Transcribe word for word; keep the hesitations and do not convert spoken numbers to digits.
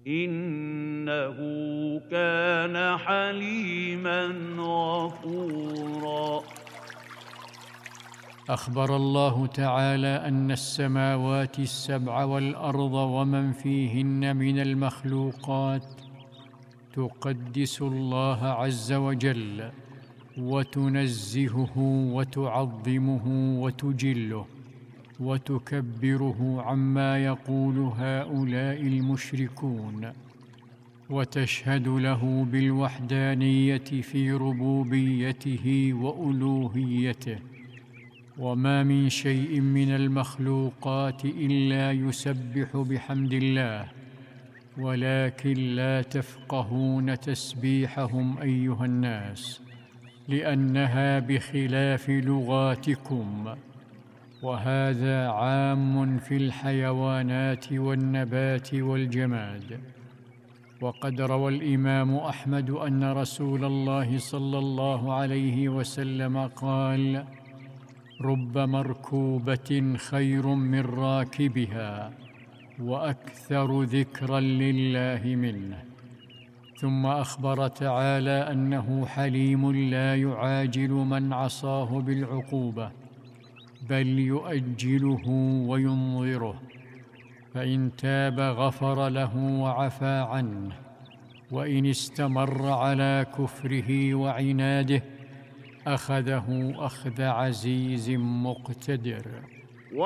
إنه كان حليما غفورا. أخبر الله تعالى أن السماوات السبع والأرض ومن فيهن من المخلوقات تقدس الله عز وجل وتنزهه وتعظمه وتجله وتكبره عما يقول هؤلاء المشركون، وتشهد له بالوحدانية في ربوبيته وألوهيته. وما من شيء من المخلوقات إلا يسبح بحمد الله، ولكن لا تفقهون تسبيحهم أيها الناس، لأنها بخلاف لغاتكم، وهذا عام في الحيوانات والنبات والجماد. وقد روى الإمام أحمد أن رسول الله صلى الله عليه وسلم قال: رب مركوبة خير من راكبها وأكثر ذكرا لله منه. ثم أخبر تعالى أنه حليم لا يعاجل من عصاه بالعقوبة، بل يؤجله وينظره، فإن تاب غفر له وعفى عنه، وإن استمر على كفره وعناده أخذه أخذ عزيز مقتدر.